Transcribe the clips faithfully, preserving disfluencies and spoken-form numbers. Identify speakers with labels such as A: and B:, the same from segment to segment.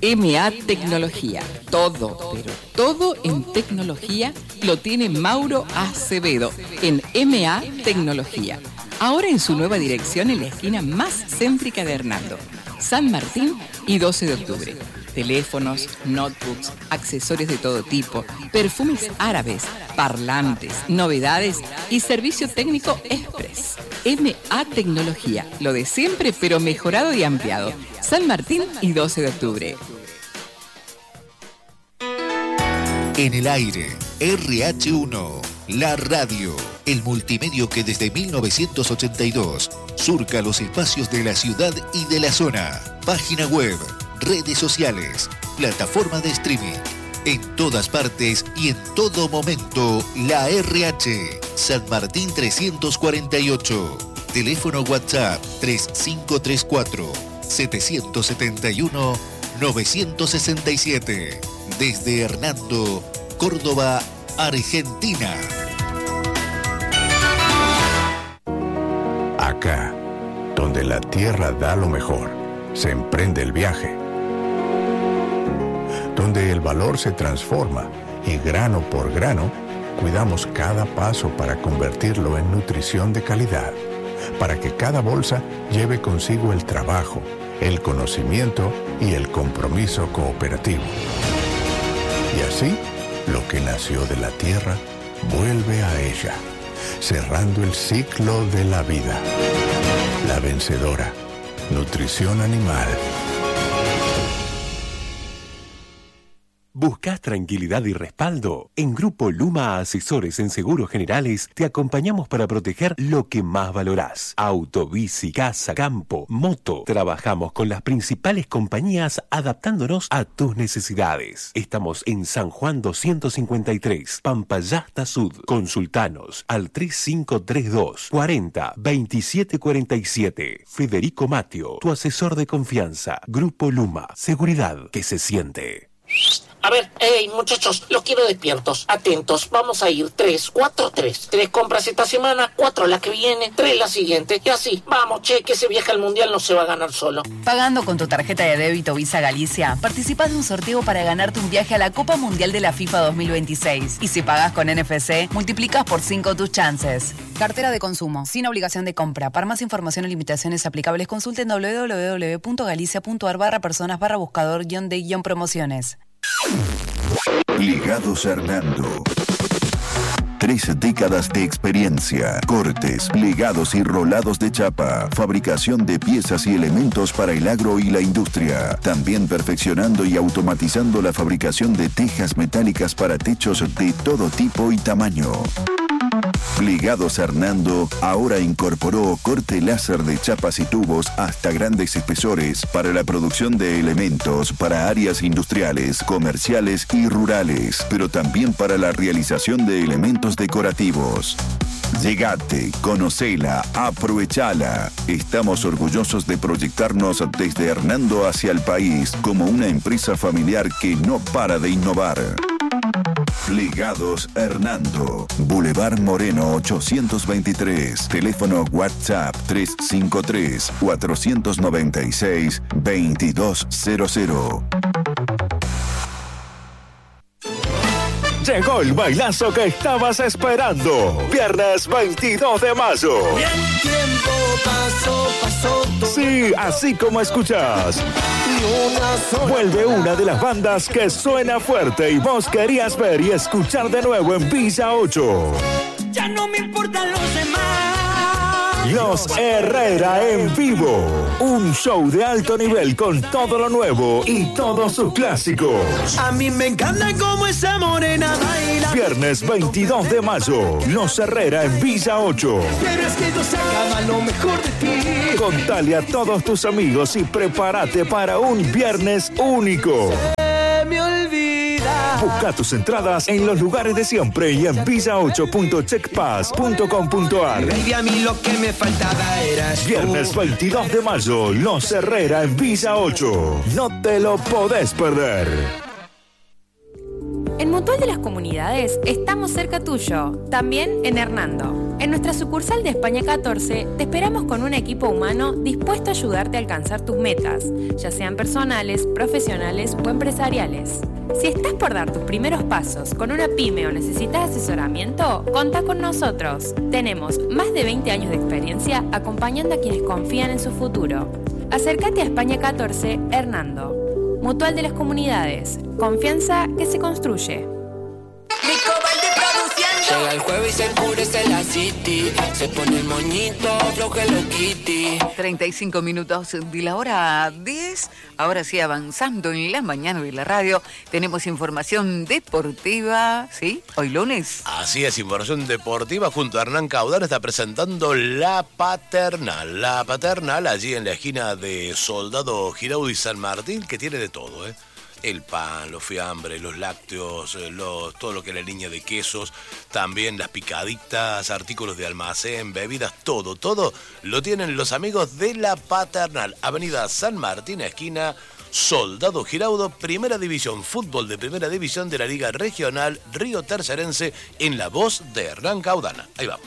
A: M A Tecnología. Todo, pero todo en tecnología lo tiene Mauro Acevedo en M A Tecnología. Ahora en su nueva dirección en la esquina más céntrica de Hernando, San Martín y doce de octubre. Teléfonos, notebooks, accesorios de todo tipo, perfumes árabes, parlantes, novedades y servicio técnico express. M A Tecnología, lo de siempre pero mejorado y ampliado. San Martín y doce de octubre.
B: En el aire, R H uno, la radio, el multimedio que desde mil novecientos ochenta y dos surca los espacios de la ciudad y de la zona. Página web, redes sociales, plataforma de streaming. En todas partes y en todo momento, la R H. San Martín trescientos cuarenta y ocho. Teléfono WhatsApp tres cinco tres cuatro, siete siete uno, nueve seis siete. Desde Hernando, Córdoba, Argentina.
C: Acá, donde la tierra da lo mejor, se emprende el viaje. Donde el valor se transforma y grano por grano, cuidamos cada paso para convertirlo en nutrición de calidad, para que cada bolsa lleve consigo el trabajo, el conocimiento y el compromiso cooperativo. Y así, lo que nació de la tierra vuelve a ella, cerrando el ciclo de la vida. La vencedora, nutrición animal.
D: ¿Buscas tranquilidad y respaldo? En Grupo Luma Asesores en Seguros Generales te acompañamos para proteger lo que más valorás. Auto, bici, casa, campo, moto. Trabajamos con las principales compañías adaptándonos a tus necesidades. Estamos en San Juan doscientos cincuenta y tres, Pampayasta Sud. Consultanos al tres cinco tres dos, cuarenta, veintisiete cuarenta y siete. Federico Matio, tu asesor de confianza. Grupo Luma, seguridad que se siente.
E: A ver, hey, muchachos, los quiero despiertos, atentos. Vamos a ir tres, cuatro, tres. Tres compras esta semana, cuatro la que viene, tres la siguiente. Y así, vamos, che, que ese viaje al mundial no se va a ganar solo.
F: Pagando con tu tarjeta de débito Visa Galicia, participás de un sorteo para ganarte un viaje a la Copa Mundial de la FIFA dos mil veintiséis. Y si pagás con N F C, multiplicas por cinco tus chances. Cartera de consumo, sin obligación de compra. Para más información o limitaciones aplicables, consulten doble u doble u doble u punto galicia punto a r barra personas barra buscador guión de guión promociones.
G: Ligados Hernando. Tres décadas de experiencia, cortes, plegados y rolados de chapa, fabricación de piezas y elementos para el agro y la industria. También perfeccionando y automatizando la fabricación de tejas metálicas para techos de todo tipo y tamaño. Plegados Hernando ahora incorporó corte láser de chapas y tubos hasta grandes espesores para la producción de elementos para áreas industriales, comerciales y rurales, pero también para la realización de elementos decorativos. Llegate, conocela, aprovechala. Estamos orgullosos de proyectarnos desde Hernando hacia el país como una empresa familiar que no para de innovar. Plegados Hernando, Boulevard Moreno ochocientos veintitrés, teléfono WhatsApp tres cinco tres, cuatro nueve seis, dos dos cero cero.
H: Llegó el bailazo que estabas esperando. Viernes veintidós de mayo.
I: Y el tiempo pasó, pasó todo.
H: Sí, así como escuchas.
I: Y una sola
H: Vuelve una de las bandas que suena fuerte y vos querías ver y escuchar de nuevo en Villa ocho.
I: Ya no me importan los demás.
H: Los Herrera en vivo. Un show de alto nivel con todo lo nuevo y todos sus clásicos.
I: A mí me encanta cómo esa morena baila.
H: Viernes veintidós de mayo. Los Herrera en Villa ocho.
I: Pero es que no se acaba lo mejor de ti.
H: Contale a todos tus amigos y prepárate para un viernes único.
I: Se me olvida.
H: Busca tus entradas en los lugares de siempre y en villa ocho punto checkpass punto com punto a r.
I: Baby, a mí lo que me faltaba era tú.
H: Viernes veintidós de mayo, Los Herrera en Villa ocho. No te lo podés perder.
J: En Mutual de las Comunidades estamos cerca tuyo, también en Hernando. En nuestra sucursal de España catorce te esperamos con un equipo humano dispuesto a ayudarte a alcanzar tus metas, ya sean personales, profesionales o empresariales. Si estás por dar tus primeros pasos con una pyme o necesitas asesoramiento, contá con nosotros. Tenemos más de veinte años de experiencia acompañando a quienes confían en su futuro. Acércate a España catorce, Hernando. Mutual de las Comunidades. Confianza que se construye.
I: Llega el jueves y se encurece la city. Se pone el moñito, flow Hello Kitty.
K: treinta y cinco minutos de la hora diez. Ahora sí, avanzando en la mañana de la radio, tenemos información deportiva, ¿sí? Hoy lunes.
L: Así es, información deportiva. Junto a Hernán Caudal está presentando La Paternal. La Paternal, allí en la esquina de Soldado Giraudo y San Martín, que tiene de todo, ¿eh? El pan, los fiambres, los lácteos, los, todo lo que es la línea de quesos, también las picaditas, artículos de almacén, bebidas, todo, todo lo tienen los amigos de La Paternal. Avenida San Martín, esquina Soldado Giraudo, Primera División, fútbol de Primera División de la Liga Regional Río Tercerense, en la voz de Hernán Caudana. Ahí vamos.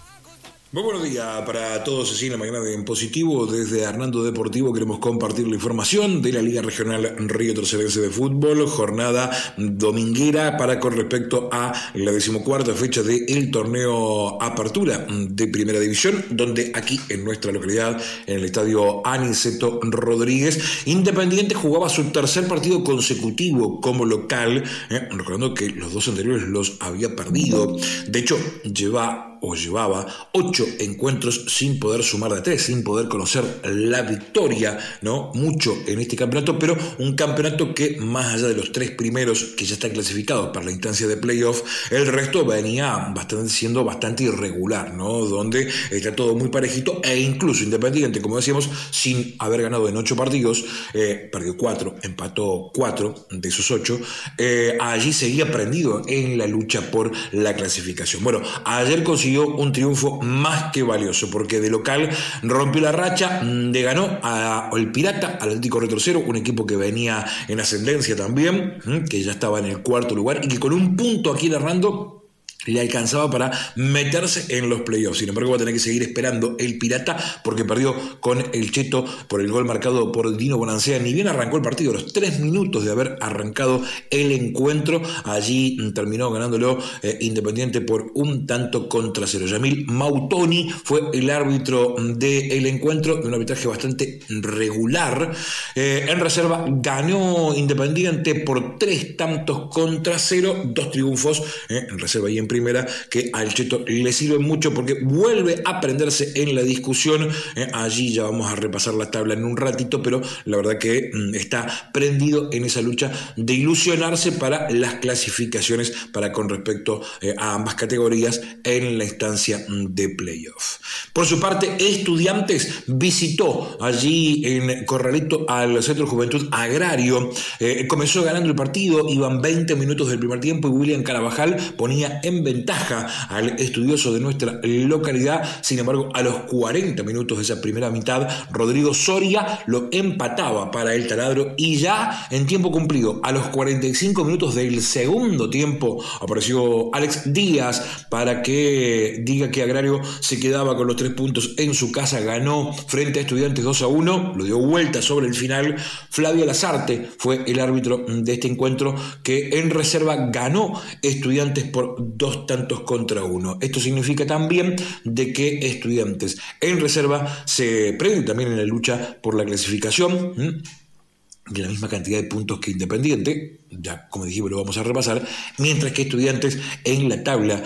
M: Muy buenos días para todos, así en la mañana de En Positivo. Desde Hernando Deportivo queremos compartir la información de la Liga Regional Río Tercerense de Fútbol, jornada dominguera para con respecto a la decimocuarta fecha del torneo Apertura de Primera División, donde aquí en nuestra localidad, en el estadio Aniceto Rodríguez, Independiente jugaba su tercer partido consecutivo como local, eh, recordando que los dos anteriores los había perdido. De hecho, lleva o llevaba ocho encuentros sin poder sumar de tres, sin poder conocer la victoria, ¿no? Mucho en este campeonato, pero un campeonato que, más allá de los tres primeros que ya están clasificados para la instancia de playoff, el resto venía bastante, siendo bastante irregular, ¿no? Donde está todo muy parejito, e incluso Independiente, como decíamos, sin haber ganado en ocho partidos, eh, perdió cuatro, empató cuatro de esos ocho, eh, allí seguía prendido en la lucha por la clasificación. Bueno, ayer consiguió un triunfo más que valioso, porque de local rompió la racha, le ganó al Pirata, al Atlético Retrocero, un equipo que venía en ascendencia también, que ya estaba en el cuarto lugar y que con un punto aquí en Hernando le alcanzaba para meterse en los playoffs. Sin embargo, va a tener que seguir esperando el Pirata, porque perdió con el Cheto por el gol marcado por Dino Bonancea. Ni bien arrancó el partido, a los tres minutos de haber arrancado el encuentro, allí terminó ganándolo eh, Independiente por un tanto contra cero. Yamil Mautoni fue el árbitro del encuentro, de un arbitraje bastante regular. Eh, en reserva ganó Independiente por tres tantos contra cero, dos triunfos eh, en reserva y en primera, que al Cheto le sirve mucho porque vuelve a prenderse en la discusión. Eh, allí ya vamos a repasar la tabla en un ratito, pero la verdad que mm, está prendido en esa lucha de ilusionarse para las clasificaciones para con respecto eh, a ambas categorías en la instancia de playoff. Por su parte, Estudiantes visitó allí en Corralito al Centro de Juventud Agrario. Eh, comenzó ganando el partido, iban veinte minutos del primer tiempo y William Carabajal ponía en ventaja al estudioso de nuestra localidad. Sin embargo, a los cuarenta minutos de esa primera mitad, Rodrigo Soria lo empataba para el Taladro, y ya en tiempo cumplido, a los cuarenta y cinco minutos del segundo tiempo, apareció Alex Díaz para que diga que Agrario se quedaba con los tres puntos en su casa. Ganó frente a Estudiantes dos a uno, lo dio vuelta sobre el final. Flavio Lazarte fue el árbitro de este encuentro, que en reserva ganó Estudiantes por dos tantos contra uno. Esto significa también de que Estudiantes en reserva se prende también en la lucha por la clasificación, ¿m? de la misma cantidad de puntos que Independiente, ya como dijimos lo vamos a repasar, mientras que Estudiantes en la tabla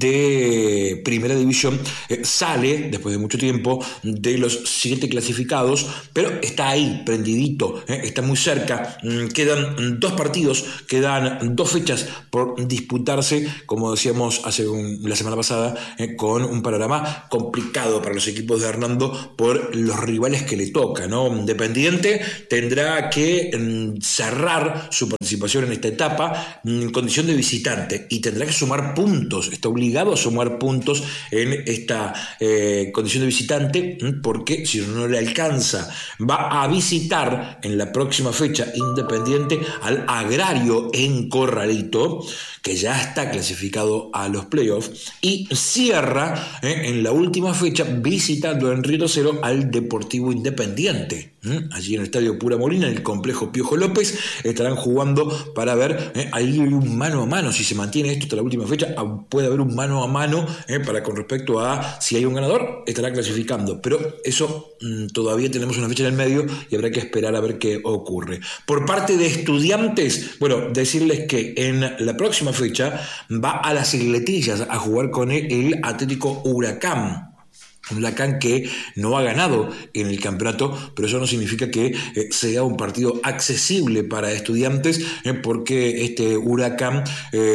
M: de Primera División eh, sale, después de mucho tiempo, de los siete clasificados, pero está ahí, prendidito, eh, está muy cerca. Mm, quedan dos partidos, quedan dos fechas por disputarse, como decíamos hace un, la semana pasada, eh, con un panorama complicado para los equipos de Hernando por los rivales que le toca, ¿no? Independiente tendrá que mm, cerrar su participación clasificación en esta etapa en condición de visitante y tendrá que sumar puntos, está obligado a sumar puntos en esta eh, condición de visitante, porque si no le alcanza va a visitar en la próxima fecha Independiente al Agrario en Corralito, que ya está clasificado a los playoffs, y cierra eh, en la última fecha visitando en Río Tercero al Deportivo Independiente. ¿eh? Allí en el Estadio Pura Molina, en el complejo Piojo López, estarán jugando para ver, eh, ahí hay un mano a mano, si se mantiene esto hasta la última fecha, puede haber un mano a mano eh, para con respecto a si hay un ganador, estará clasificando, pero eso mmm, todavía tenemos una fecha en el medio y habrá que esperar a ver qué ocurre. Por parte de Estudiantes, bueno, decirles que en la próxima fecha va a las Isletillas a jugar con el, el Atlético Huracán. Un Huracán que no ha ganado en el campeonato, pero eso no significa que eh, sea un partido accesible para Estudiantes, eh, porque este Huracán,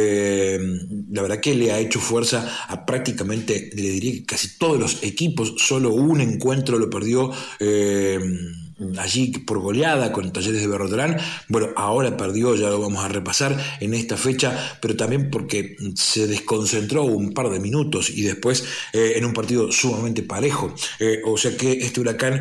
M: eh, la verdad que le ha hecho fuerza a prácticamente, le diría que casi todos los equipos. Solo un encuentro lo perdió eh, allí por goleada con Talleres de Berroterán. Bueno, ahora perdió, ya lo vamos a repasar en esta fecha, pero también porque se desconcentró un par de minutos y después eh, en un partido sumamente parejo. Eh, o sea que este Huracán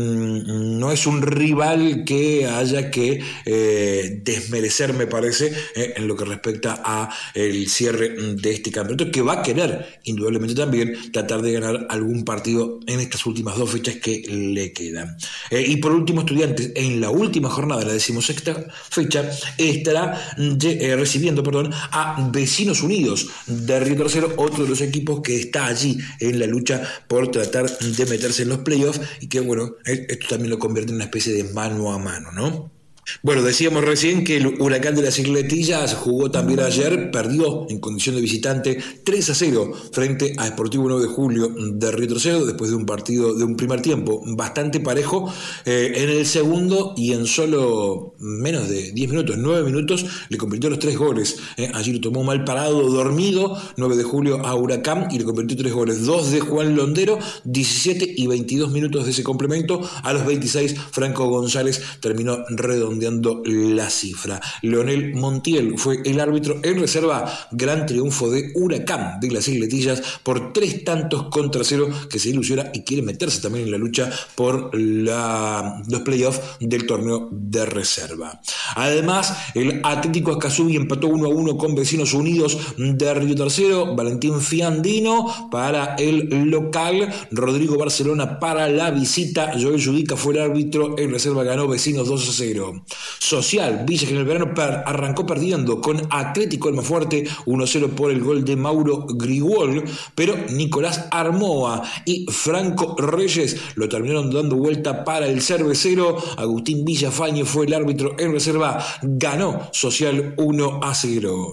M: mmm, no es un rival que haya que eh, desmerecer, me parece, eh, en lo que respecta a el cierre de este campeonato, que va a querer indudablemente también tratar de ganar algún partido en estas últimas dos fechas que le quedan. Eh, y por último, Estudiantes en la última jornada de la decimosexta fecha estará eh, recibiendo perdón, a Vecinos Unidos de Río Tercero, otro de los equipos que está allí en la lucha por tratar de meterse en los playoffs y que bueno, esto también lo convierte en una especie de mano a mano, ¿no? Bueno, decíamos recién que el Huracán de las Isletillas jugó también ayer, perdió en condición de visitante tres a cero frente a Sportivo nueve de Julio de Río Tercero, después de un partido, de un primer tiempo bastante parejo. Eh, en el segundo y en solo menos de diez minutos, nueve minutos, le convirtió los tres goles. Eh, allí lo tomó mal parado, dormido, nueve de Julio a Huracán y le convirtió tres goles, dos de Juan Londero, diecisiete y veintidós minutos de ese complemento. A los veintiséis, Franco González terminó redondeando la cifra. Leonel Montiel fue el árbitro en reserva. Gran triunfo de Huracán de las Isletillas por tres tantos contra cero, que se ilusiona y quiere meterse también en la lucha por la, los playoffs del torneo de reserva. Además, el Atlético Ascasubi empató uno a uno con Vecinos Unidos de Río Tercero. Valentín Fiandino para el local, Rodrigo Barcelona para la visita. Joel Judica fue el árbitro en reserva, ganó Vecinos dos a cero. Social, Villa General Belgrano per, arrancó perdiendo con Atlético Almafuerte uno a cero por el gol de Mauro Grigol, pero Nicolás Armoa y Franco Reyes lo terminaron dando vuelta para el cervecero. Agustín Villafañe fue el árbitro en reserva, ganó Social uno a cero.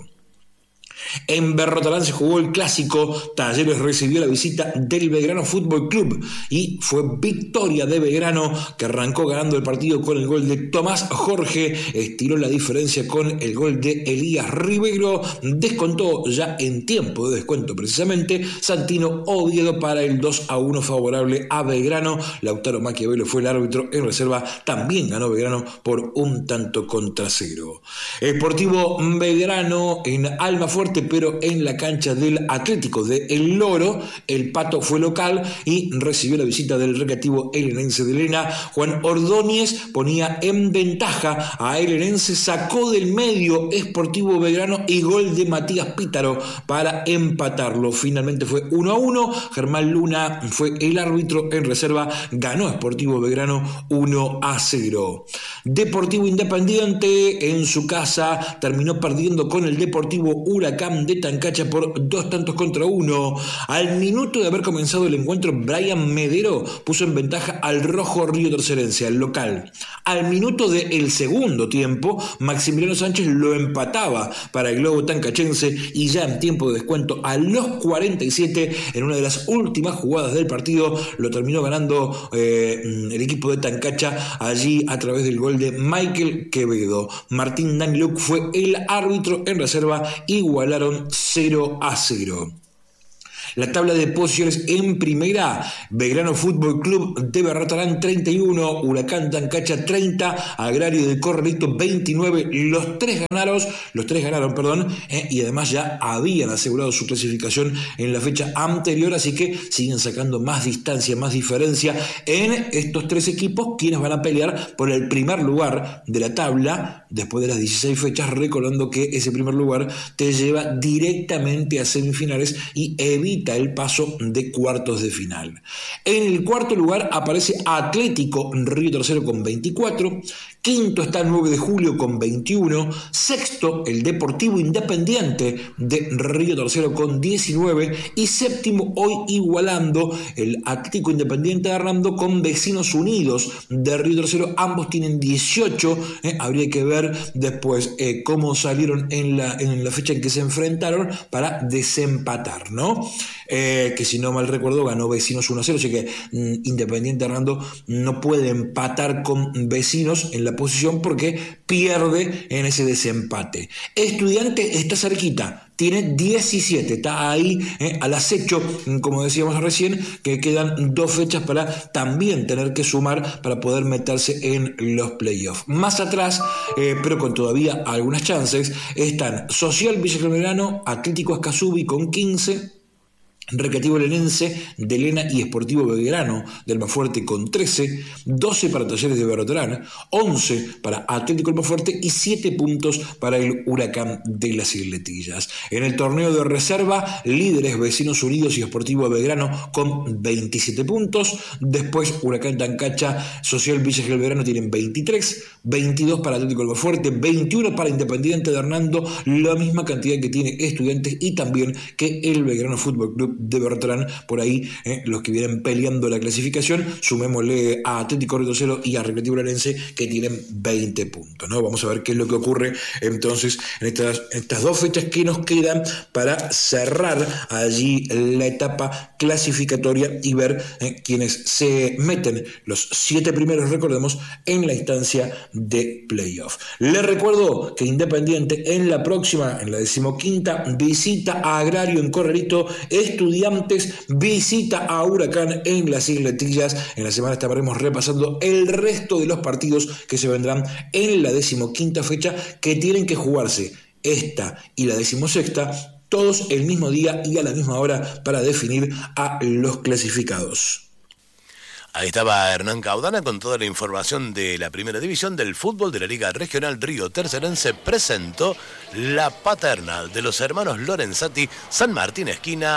M: En Berroterán se jugó el clásico. Talleres recibió la visita del Belgrano Fútbol Club y fue victoria de Belgrano, que arrancó ganando el partido con el gol de Tomás Jorge, estiró la diferencia con el gol de Elías Rivero, descontó ya en tiempo de descuento precisamente Santino Oviedo para el dos a uno favorable a Belgrano. Lautaro Maquiavelo fue el árbitro en reserva, también ganó Belgrano por un tanto contra cero. Sportivo Belgrano en Almafuerte, pero en la cancha del Atlético de El Loro, el Pato fue local y recibió la visita del Recreativo Elenense de Elena. Juan Ordóñez ponía en ventaja a Elenense, sacó del medio Sportivo Belgrano y gol de Matías Pítaro para empatarlo. Finalmente fue uno a uno. Germán Luna fue el árbitro en reserva, ganó Sportivo Belgrano uno a cero. Deportivo Independiente en su casa terminó perdiendo con el Deportivo Huracán de Tancacha por dos tantos contra uno. Al minuto de haber comenzado el encuentro, Brian Medero puso en ventaja al rojo Río Tercerense, al local. Al minuto del segundo tiempo, Maximiliano Sánchez lo empataba para el globo tancachense y ya en tiempo de descuento, a los cuarenta y siete, en una de las últimas jugadas del partido, lo terminó ganando eh, el equipo de Tancacha allí a través del gol de Michael Quevedo. Martín Daniluk fue el árbitro en reserva, igualaron cero a cero. La tabla de posiciones en primera: Belgrano Fútbol Club de Berratarán treinta y uno, Huracán Tancacha treinta, Agrario de Corralito veintinueve. Los tres ganaron, los tres ganaron, perdón, eh, y además ya habían asegurado su clasificación en la fecha anterior, así que siguen sacando más distancia, más diferencia en estos tres equipos, quienes van a pelear por el primer lugar de la tabla después de las dieciséis fechas, recordando que ese primer lugar te lleva directamente a semifinales y evita el paso de cuartos de final. En el cuarto lugar aparece Atlético Río Tercero con veinticuatro, quinto está nueve de julio con veintiuno, sexto el Deportivo Independiente de Río Tercero con diecinueve y séptimo, hoy igualando, el Atlético Independiente de Hernando con Vecinos Unidos de Río Tercero. Ambos tienen dieciocho, eh, habría que ver después eh, cómo salieron en la, en la fecha en que se enfrentaron para desempatar, ¿no? Eh, que si no mal recuerdo ganó Vecinos uno a cero, así que mm, Independiente de Hernando no puede empatar con Vecinos en la posición porque pierde en ese desempate. Estudiante está cerquita, tiene diecisiete, está ahí eh, al acecho, como decíamos recién, que quedan dos fechas para también tener que sumar para poder meterse en los playoffs. Más atrás, eh, pero con todavía algunas chances, están Social Villa Belgrano, Atlético Escazú con quince, Recreativo Lenense de Lena y Esportivo Belgrano del Almafuerte con trece, doce para Talleres de Berratarán, once para Atlético Almafuerte y siete puntos para el Huracán de las Isletillas. En el torneo de reserva, líderes Vecinos Unidos y Esportivo Belgrano con veintisiete puntos, después Huracán Tancacha, Social Villa Belgrano tienen veintitrés, veintidós para Atlético Almafuerte, veintiuno para Independiente de Hernando, la misma cantidad que tiene Estudiantes y también que el Belgrano Fútbol Club de Bertrán. Por ahí eh, los que vienen peleando la clasificación, sumémosle a Atlético Río Tercero y a Recreativo Lenense, que tienen veinte puntos, ¿no? Vamos a ver qué es lo que ocurre entonces en estas, en estas dos fechas que nos quedan para cerrar allí la etapa clasificatoria y ver eh, quienes se meten, los siete primeros, recordemos, en la instancia de playoff. Les recuerdo que Independiente en la próxima, en la decimoquinta, visita a Agrario en Corralito, Estudiantes visita a Huracán en las Isletillas. En la semana estaremos repasando el resto de los partidos que se vendrán en la decimoquinta fecha, que tienen que jugarse esta y la decimosexta, todos el mismo día y a la misma hora, para definir a los clasificados.
L: Ahí estaba Hernán Caudana con toda la información de la primera división del fútbol de la Liga Regional Río Tercerense. Presentó la paternal de los hermanos Lorenzati, San Martín esquina